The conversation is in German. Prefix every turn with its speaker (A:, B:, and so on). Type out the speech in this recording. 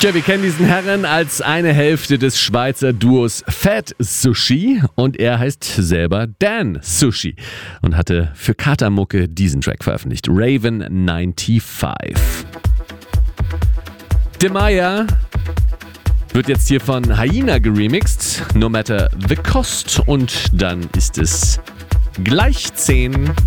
A: Tja, wir kennen diesen Herren als eine Hälfte des Schweizer Duos Fat Sushi und er heißt selber Dan Sushi und hatte für Katamucke diesen Track veröffentlicht, Raven 95. Demaya wird jetzt hier von Hyena geremixed, No Matter the Cost, und dann ist es gleich 10.